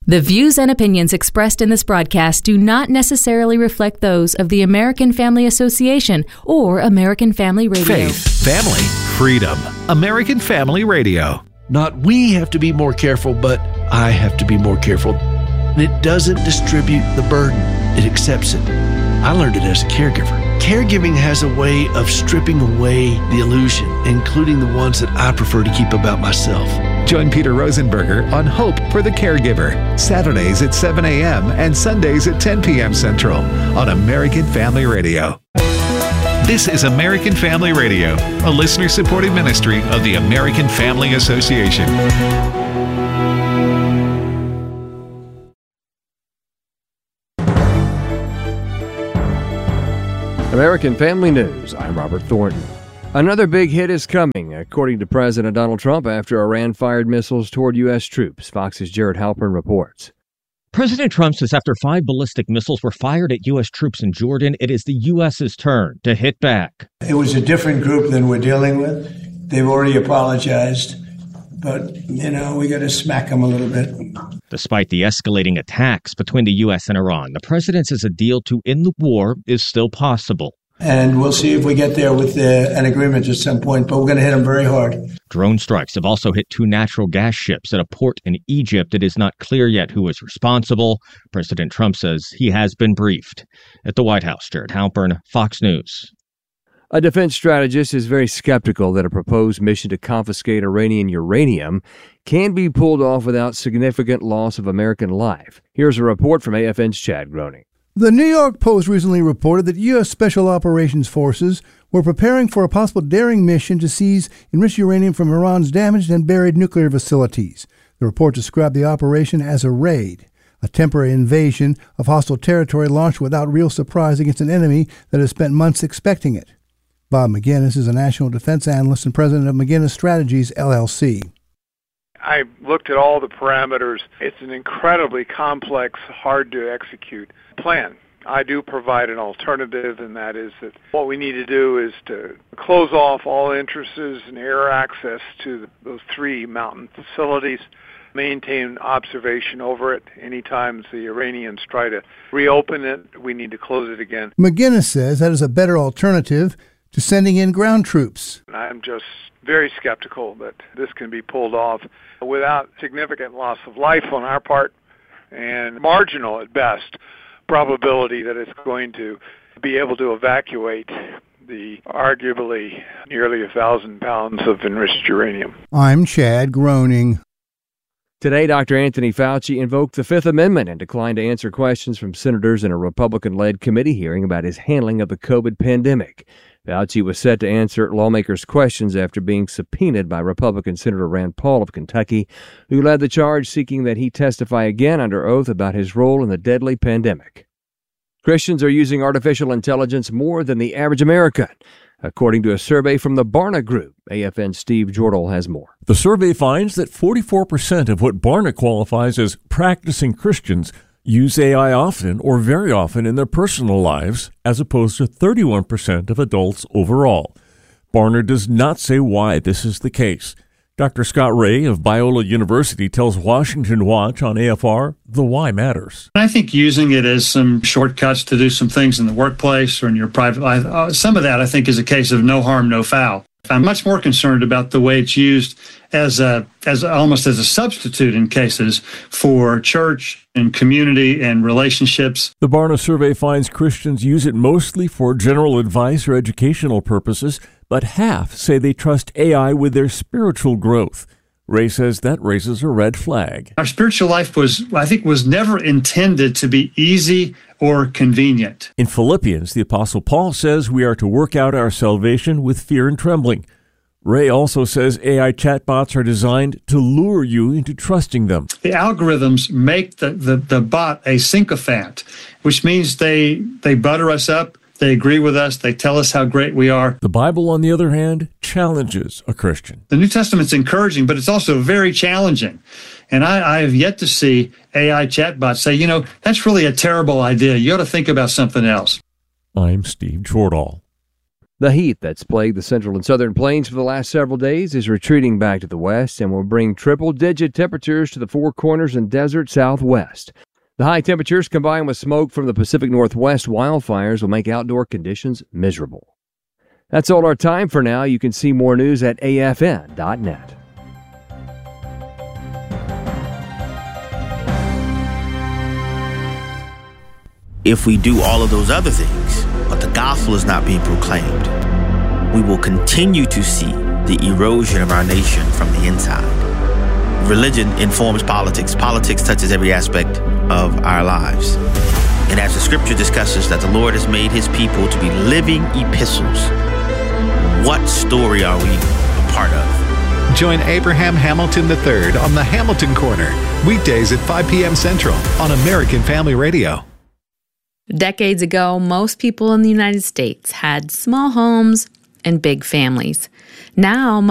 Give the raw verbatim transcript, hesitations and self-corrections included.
The views and opinions expressed in this broadcast do not necessarily reflect those of the American Family Association or American Family Radio. Faith, family, freedom. American Family Radio. Not we have to be more careful, but I have to be more careful. And it doesn't distribute the burden. It accepts it. I learned it as a caregiver. Caregiving has a way of stripping away the illusion, including the ones that I prefer to keep about myself. Join Peter Rosenberger on Hope for the Caregiver, Saturdays at seven a.m. and Sundays at ten p.m. Central on American Family Radio. This is American Family Radio, a listener-supported ministry of the American Family Association. American Family News, I'm Robert Thornton. Another big hit is coming, according to President Donald Trump, after Iran fired missiles toward U S troops. Fox's Jared Halpern reports. President Trump says after five ballistic missiles were fired at U S troops in Jordan, it is the U S's turn to hit back. It was a different group than we're dealing with. They've already apologized. But, you know, we got to smack them a little bit. Despite the escalating attacks between the U S and Iran, the president says a deal to end the war is still possible. And we'll see if we get there with uh, an agreement at some point, but we're going to hit them very hard. Drone strikes have also hit two natural gas ships at a port in Egypt. It is not clear yet who is responsible. President Trump says he has been briefed. At the White House, Jared Halpern, Fox News. A defense strategist is very skeptical that a proposed mission to confiscate Iranian uranium can be pulled off without significant loss of American life. Here's a report from A F N's Chad Groening. The New York Post recently reported that U S. Special Operations Forces were preparing for a possible daring mission to seize enriched uranium from Iran's damaged and buried nuclear facilities. The report described the operation as a raid, a temporary invasion of hostile territory launched without real surprise against an enemy that has spent months expecting it. Bob McGinnis is a national defense analyst and president of McGinnis Strategies, L L C. I looked at all the parameters. It's an incredibly complex, hard-to-execute plan. I do provide an alternative, and that is that what we need to do is to close off all entrances and air access to those three mountain facilities, maintain observation over it. Anytime the Iranians try to reopen it, we need to close it again. McGinnis says that is a better alternative to sending in ground troops. I'm just very skeptical that this can be pulled off without significant loss of life on our part and marginal at best probability that it's going to be able to evacuate the arguably nearly a thousand pounds of enriched uranium. I'm Chad Groening. Today, Doctor Anthony Fauci invoked the Fifth Amendment and declined to answer questions from senators in a Republican-led committee hearing about his handling of the COVID pandemic. Fauci was set to answer lawmakers' questions after being subpoenaed by Republican Senator Rand Paul of Kentucky, who led the charge seeking that he testify again under oath about his role in the deadly pandemic. Christians are using artificial intelligence more than the average American, according to a survey from the Barna Group. A F N's Steve Jordal has more. The survey finds that forty-four percent of what Barna qualifies as practicing Christians use A I often or very often in their personal lives, as opposed to thirty-one percent of adults overall. Barna does not say why this is the case. Doctor Scott Ray of Biola University tells Washington Watch on A F R the why matters. I think using it as some shortcuts to do some things in the workplace or in your private life, uh, some of that I think is a case of no harm, no foul. I'm much more concerned about the way it's used as a, as almost as a substitute in cases for church and community and relationships. The Barna survey finds Christians use it mostly for general advice or educational purposes, but half say they trust A I with their spiritual growth. Ray says that raises a red flag. Our spiritual life was, I think, was never intended to be easy or convenient. In Philippians, the Apostle Paul says we are to work out our salvation with fear and trembling. Ray also says A I chatbots are designed to lure you into trusting them. The algorithms make the, the, the bot a sycophant, which means they they butter us up, they agree with us, they tell us how great we are. The Bible, on the other hand, challenges a Christian. The New Testament's encouraging, but it's also very challenging. And I, I have yet to see A I chatbots say, you know, that's really a terrible idea. You ought to think about something else. I'm Steve Jordal. The heat that's plagued the central and southern plains for the last several days is retreating back to the west and will bring triple-digit temperatures to the Four Corners and desert southwest. The high temperatures combined with smoke from the Pacific Northwest wildfires will make outdoor conditions miserable. That's all our time for now. You can see more news at A F N dot net. If we do all of those other things, but the gospel is not being proclaimed, we will continue to see the erosion of our nation from the inside. Religion informs politics. Politics touches every aspect of our lives. And as the scripture discusses that the Lord has made his people to be living epistles, what story are we a part of? Join Abraham Hamilton the third on the Hamilton Corner, weekdays at five p.m. Central on American Family Radio. Decades ago, most people in the United States had small homes and big families. Now,